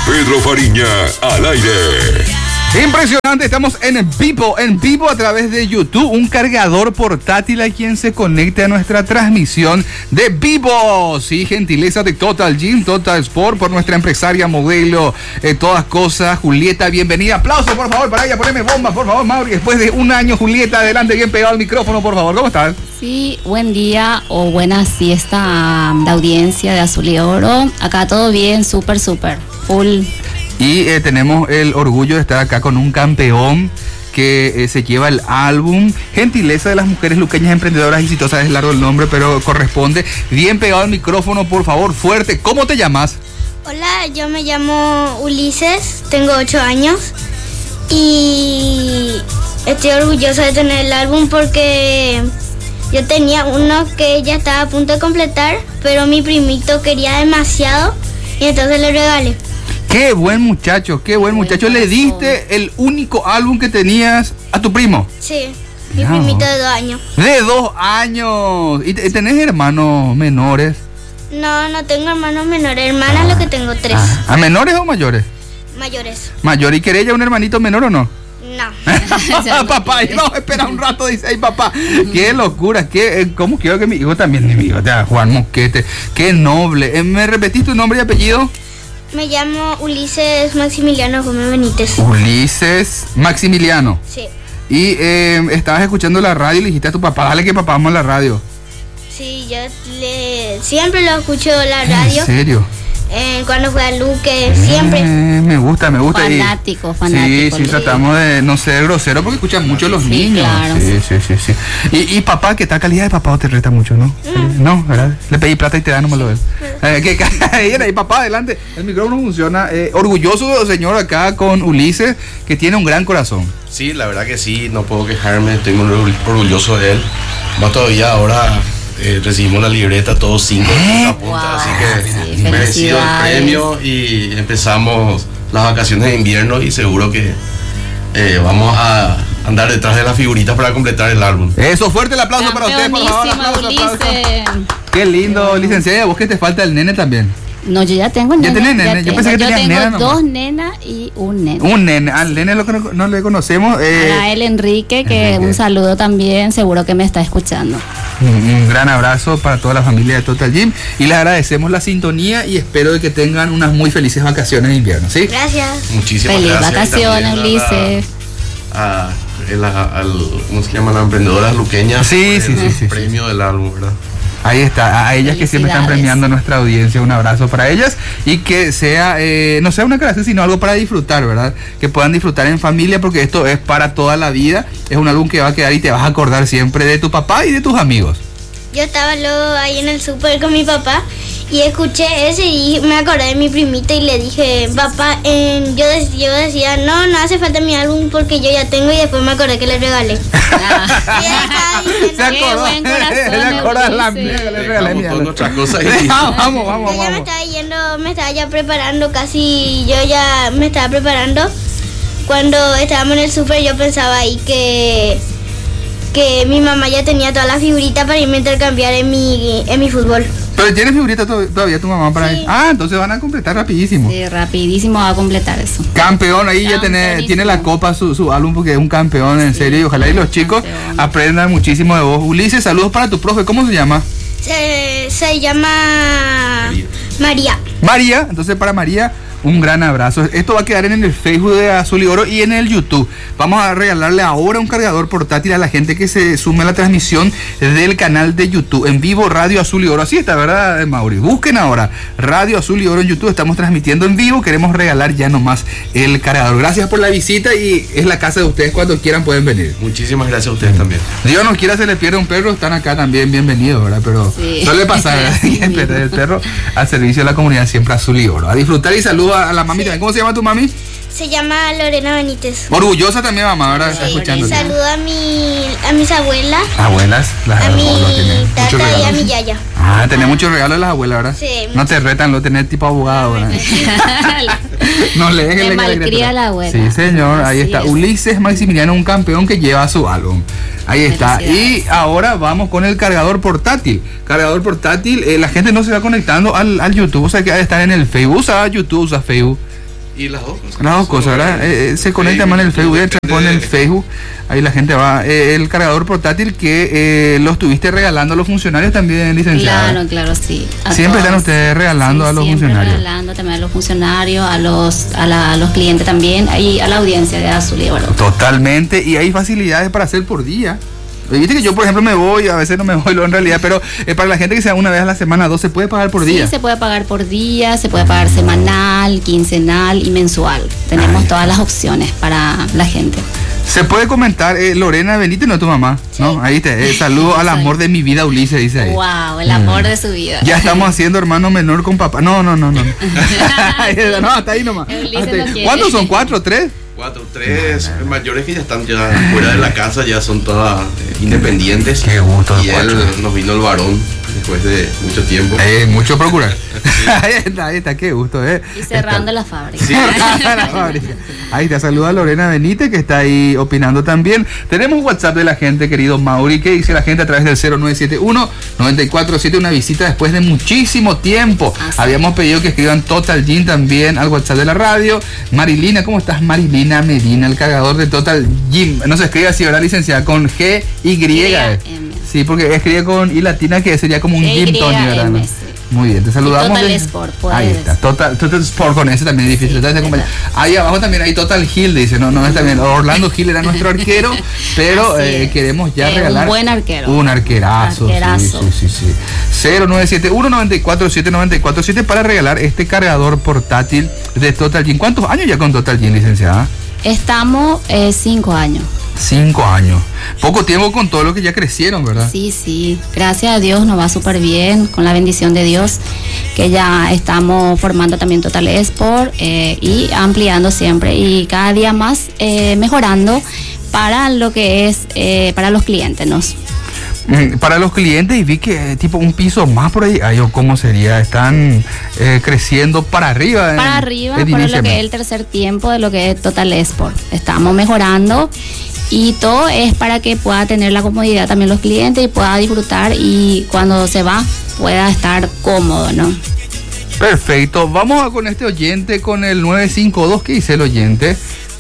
Pedro Fariña al aire. Impresionante, estamos en vivo a través de YouTube, un cargador portátil a quien se conecte a nuestra transmisión de vivo. Sí, gentileza de Total Gym, Total Sport, por nuestra empresaria modelo, todas cosas, Julieta, bienvenida. Aplauso, por favor, para ella, poneme bomba, por favor, Mauri. Después de un año, Julieta, adelante, bien pegado al micrófono, por favor, ¿cómo estás? Sí, buen día o buena siesta de audiencia de Azul y Oro. Acá todo bien, súper, full. Y tenemos el orgullo de estar acá con un campeón que se lleva el álbum Gentileza de las Mujeres Luqueñas Emprendedoras Exitosas. Es largo el nombre, pero corresponde. Bien pegado al micrófono, por favor, fuerte. ¿Cómo te llamas? Hola, yo me llamo Ulises, tengo 8 años y estoy orgullosa de tener el álbum porque yo tenía uno que ya estaba a punto de completar, pero mi primito quería demasiado y entonces le regalé. Qué buen muchacho, qué buen muchacho. ¿Le diste el único álbum que tenías a tu primo? Sí, mi primito de 2 años. ¡De 2 años! ¿Y tenés hermanos menores? No tengo hermanos menores, hermanas lo que tengo 3. ¿A menores o mayores? Mayores. ¿Mayor? ¿Y querés ya un hermanito menor o no? No. Papá, no, espera un rato, dice, ay papá, qué locura, cómo quiero que mi hijo también, mi hijo, Juan Mosquete, qué noble. ¿Me repetís tu nombre y apellido? Me llamo Ulises Maximiliano Gómez Benítez. Ulises Maximiliano. Sí. Y estabas escuchando la radio y le dijiste a tu papá, dale que papá vamos a la radio. Sí, yo siempre lo escucho la radio. ¿En serio? Cuando fue a Luque, siempre. Me gusta. Fanático. Sí, tratamos de no ser grosero porque escuchan mucho los niños. Claro. Sí. Y papá, ¿qué tal calidad de papá o te reta mucho, no? No, ¿verdad? Le pedí plata y te da, no me lo ves. Y papá, adelante. El micrófono funciona. Orgulloso señor acá con Ulises, que tiene un gran corazón. Sí, la verdad que sí, no puedo quejarme, estoy muy orgulloso de él. Más todavía ahora recibimos la libreta todos 5 punta, así que merecido el premio y empezamos las vacaciones de invierno y seguro que vamos a andar detrás de las figuritas para completar el álbum. Eso, fuerte el aplauso para usted, por favor. Aplauso. Qué lindo, licenciada, vos que te falta el nene también. No, yo ya tengo nena. ¿Ya tenés nene? Yo pensé que tenías nena nomás. 2 nenas y un nene. Un nene, al nene lo que no le conocemos. A él Enrique, que un saludo también, seguro que me está escuchando. Un gran abrazo para toda la familia de Total Gym y les agradecemos la sintonía y espero de que tengan unas muy felices vacaciones de invierno, ¿sí? Gracias. Muchísimas Feliz gracias. Vacaciones, Ulises. ¿Cómo se llama? Las emprendedoras luqueñas. Sí. Premio del álbum, ¿verdad? Ahí está, a ellas que siempre están premiando a nuestra audiencia, un abrazo para ellas y que sea, no sea una clase, sino algo para disfrutar, ¿verdad? Que puedan disfrutar en familia porque esto es para toda la vida, es un álbum que va a quedar y te vas a acordar siempre de tu papá y de tus amigos. Yo estaba luego ahí en el súper con mi papá y escuché ese y me acordé de mi primita y le dije, papá, yo decía, no hace falta mi álbum porque yo ya tengo y después me acordé que le regalé. Se acordó, qué buen corazón, se acordó la mía que le regalé mi álbum. Vamos. Yo ya me estaba yendo, me estaba ya preparando casi, yo ya me estaba preparando. Cuando estábamos en el súper yo pensaba ahí que mi mamá ya tenía todas las figuritas para irme a intercambiar en mi fútbol. Pero tiene figurita todavía tu mamá para ahí. Entonces van a completar rapidísimo. Sí, rapidísimo va a completar eso. Campeón, ahí ya tiene la copa su álbum porque es un campeón en serio y ojalá y los chicos aprendan muchísimo de vos. Ulises, saludos para tu profe, ¿cómo se llama? Se llama María. María, entonces para María un gran abrazo. Esto va a quedar en el Facebook de Azul y Oro y en el YouTube. Vamos a regalarle ahora un cargador portátil a la gente que se sume a la transmisión del canal de YouTube. En vivo, Radio Azul y Oro. Así está, ¿verdad, Mauri? Busquen ahora Radio Azul y Oro en YouTube. Estamos transmitiendo en vivo. Queremos regalar ya nomás el cargador. Gracias por la visita y es la casa de ustedes. Cuando quieran pueden venir. Muchísimas gracias a ustedes también. Dios no quiera se le pierde un perro. Están acá también bienvenidos, ¿verdad? Pero suele pasar, ¿verdad? Sí. El perro al servicio de la comunidad siempre Azul y Oro. A disfrutar y saludos a la mami también. ¿Cómo se llama tu mami? Se llama Lorena Benítez. Orgullosa también, mamá, ahora está escuchando. Saludo a mis abuelas. Abuelas, a mi tata y a mi yaya. Tenés muchos regalos de las abuelas, ¿verdad? Sí. No te retan, lo tenés tipo abogado, ¿verdad? No le dejes le malcría la abuela. Sí, señor, ahí está. Es. Ulises Maximiliano, un campeón que lleva su álbum. Ahí está. Y ahora vamos con el cargador portátil. Cargador portátil, la gente no se va conectando al YouTube, o sea que ha de estar en el Facebook. Usa YouTube, usa Facebook. Y las dos cosas. Las dos cosas, ¿verdad? Se conecta más en el Facebook, pone en el Facebook, ahí la gente va. El cargador portátil que los estuviste regalando a los funcionarios también, licenciada. Claro, sí. Siempre están ustedes regalando a los funcionarios. Regalando también a los funcionarios, a los clientes también, y a la audiencia de Azul y Oro. Totalmente, y hay facilidades para hacer por día. Viste que yo, por ejemplo, me voy, a veces no me voy en realidad, pero para la gente que sea una vez a la semana, 2, ¿se puede pagar por día? Sí, se puede pagar por día, se puede pagar semanal, quincenal y mensual. Tenemos todas las opciones para la gente. Se puede comentar, Lorena Benítez, no tu mamá, sí. ¿No? Ahí te saludo al amor de mi vida, Ulises, dice ahí. Wow, el amor de su vida. Ya estamos haciendo hermano menor con papá. No. No, hasta ahí nomás. ¿Cuántos son? 4, 3? 4, 3 mayores que ya están fuera de la casa, ya son todas independientes. Qué gusto. Y él nos vino el varón después de mucho tiempo. Mucho procurar. Ahí está, qué gusto. Y cerrando la fábrica. Sí, la fábrica. Ahí te saluda Lorena Benítez, que está ahí opinando también. Tenemos WhatsApp de la gente, querido Mauri, que dice la gente a través del 0971-947, una visita después de muchísimo tiempo. Habíamos pedido que escriban Total Gym también al WhatsApp de la radio. Marilina, ¿cómo estás? Marilina Medina, el cargador de Total Gym. No se escribe así, ¿verdad, licenciada? Con G-Y. Sí, porque escribe con I latina, que sería como un Gym Tony, ¿verdad? ¿No? Muy bien, te saludamos. Total Sport, ahí está, Total Sport, con ese también es difícil. Sí, ahí abajo también hay Total Hill, dice, no está bien. Orlando Hill era nuestro arquero, pero queremos ya regalar. Un buen arquero. Un arquerazo. Sí. 0971-947-947 para regalar este cargador portátil de Total Gym. ¿Cuántos años ya con Total Gym, licenciada? Estamos 5 años. 5 años. Poco tiempo con todo lo que ya crecieron, ¿verdad? Sí. Gracias a Dios nos va súper bien, con la bendición de Dios, que ya estamos formando también Total Sport y ampliando siempre y cada día más mejorando para lo que es para los clientes, ¿no? Para los clientes, y vi que tipo un piso más por ahí, ¿cómo sería? Están creciendo para arriba. Para arriba, por lo que es el tercer tiempo de lo que es Total Sport. Estamos mejorando y todo es para que pueda tener la comodidad también los clientes y pueda disfrutar, y cuando se va pueda estar cómodo, ¿no? Perfecto, vamos con este oyente, con el 952, ¿qué dice el oyente?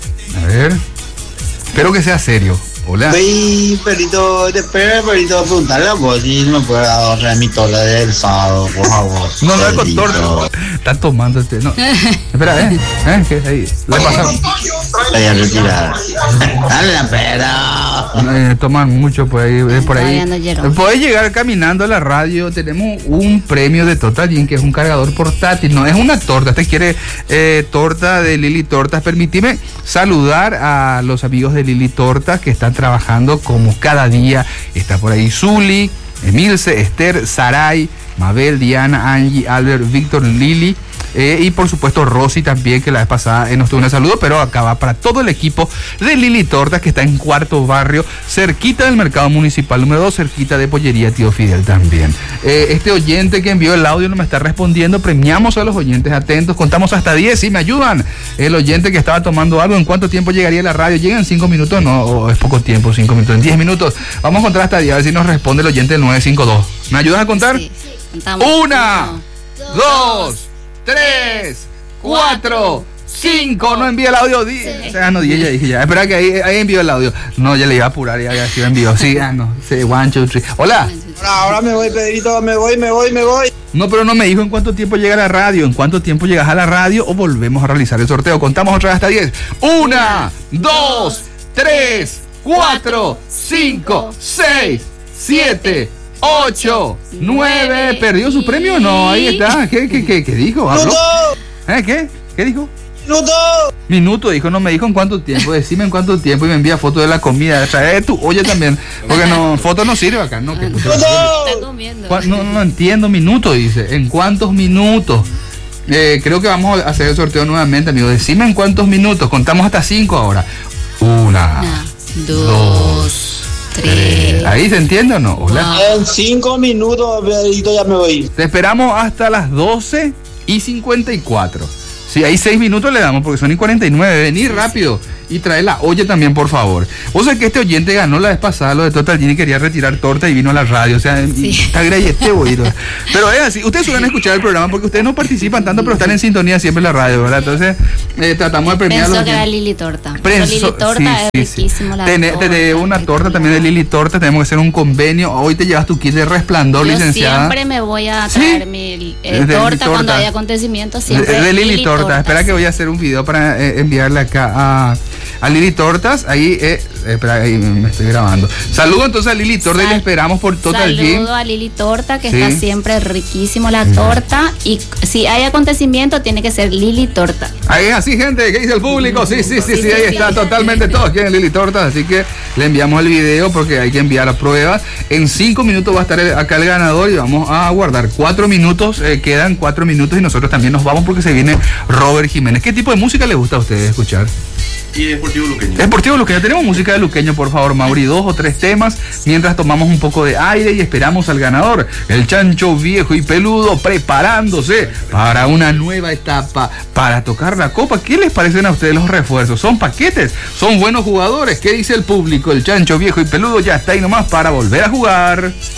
A ver, espero que sea serio. Hola. Oye, perrito, preguntarle a vos si me puede ahorrar mi torta del sábado, por favor. No, con torta. Está tomando este. No. Espera, ¿qué ahí? Le pasamos. Voy a retirar. Dale la pera. Toman mucho por ahí. Podés llegar caminando a la radio. Tenemos un premio de Total Gym, que es un cargador portátil. No es una torta. Este quiere torta de Lili Tortas. Permitime saludar a los amigos de Lili Tortas que están trabajando como cada día. Está por ahí Zuli, Emilce, Esther, Saray, Mabel, Diana, Angie, Albert, Víctor, Lili, y por supuesto Rosy también, que la vez pasada nos tuvo un saludo, pero acá va para todo el equipo de Lili Tortas, que está en Cuarto Barrio, cerquita del Mercado Municipal número 2, cerquita de Pollería Tío Fidel también. Este oyente que envió el audio no me está respondiendo. Premiamos a los oyentes atentos, contamos hasta 10, ¿sí me ayudan? El oyente que estaba tomando algo, ¿en cuánto tiempo llegaría a la radio? ¿Llega en 5 minutos? No, o es poco tiempo, 5 minutos, en 10 minutos. Vamos a contar hasta 10, a ver si nos responde el oyente del 952. ¿Me ayudas a contar? Sí. Contamos. 1, 2, 3, 4, 5. No envía el audio. O sea, no, 10 ya dije ya. Espera que ahí envió el audio. No, ya le iba a apurar, ya se envió. Sí, no. 1, 2, 3. Hola. Ahora me voy, Pedrito, me voy. No, pero no me dijo en cuánto tiempo llega a la radio. ¿En cuánto tiempo llegas a la radio o volvemos a realizar el sorteo? Contamos otra vez hasta 10. 1, 2, 3, 4, 5, 6, 7, 8, 9. ¿Perdió su premio o no? Ahí está. ¿Qué dijo? ¿Habló? ¿Qué dijo? Minuto, dijo. No me dijo en cuánto tiempo. Decime en cuánto tiempo y me envía foto de la comida. Trae tu olla también. Porque no, foto no sirve acá. No, está comiendo. No entiendo. Minuto, dice. ¿En cuántos minutos? Creo que vamos a hacer el sorteo nuevamente, amigo. Decime en cuántos minutos. Contamos hasta 5 ahora. 1, 2, 3. ¿Ahí se entiende o no? Hola. En 5 minutos, Pedrito, ya me voy. Te esperamos hasta las 12:54. Sí, ahí 6 minutos le damos porque son y 49. Vení rápido. y trae la olla también, por favor. O sea que este oyente ganó la vez pasada lo de Total Gin y quería retirar torta y vino a la radio. O sea, está grayete, güey. Pero es así, ustedes suelen escuchar el programa porque ustedes no participan tanto, pero están en sintonía siempre en la radio, ¿verdad? Entonces, tratamos de premiar. Pensó que era Lili Torta. Lili Torta es riquísimo. Te debo una torta también de Lili Torta, tenemos que hacer un convenio. Hoy te llevas tu kit de Resplandor, yo licenciada. Siempre me voy a traer mi torta cuando hay acontecimientos. Siempre de Lili Torta. Espera que voy a hacer un video para enviarle acá a Lili Tortas. Ahí, espera, ahí me estoy grabando. Saludo entonces a Lili Torta y le esperamos por Total Gin. Saludo a Lili Torta, que está siempre riquísimo la torta. Y si hay acontecimiento, tiene que ser Lili Torta. Ahí así, gente, ¿qué dice el público? Sí, ahí está, totalmente todos quieren Lili Tortas, así que le enviamos el video porque hay que enviar a pruebas. En 5 minutos va a estar acá el ganador y vamos a guardar 4 minutos, quedan 4 minutos y nosotros también nos vamos porque se viene Robert Jiménez. ¿Qué tipo de música le gusta a ustedes escuchar? Y Deportivo Luqueño. Deportivo Luqueño. Tenemos música de Luqueño, por favor, Mauri, 2 o 3 temas, mientras tomamos un poco de aire y esperamos al ganador, el Chancho Viejo y Peludo, preparándose para una nueva etapa, para tocar la copa. ¿Qué les parecen a ustedes los refuerzos? ¿Son paquetes? ¿Son buenos jugadores? ¿Qué dice el público? El Chancho Viejo y Peludo ya está ahí nomás para volver a jugar.